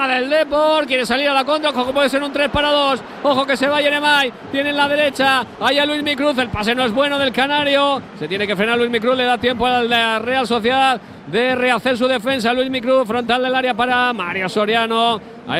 para el Depor, quiere salir a la contra, ojo que puede ser un 3-2, ojo que se va Yeremay, tiene en la derecha, ahí a Luis Micruz, el pase no es bueno del canario, se tiene que frenar Luis Micruz, le da tiempo a la Real Sociedad de rehacer su defensa. Luis Micruz, frontal del área para Mario Soriano. Ahí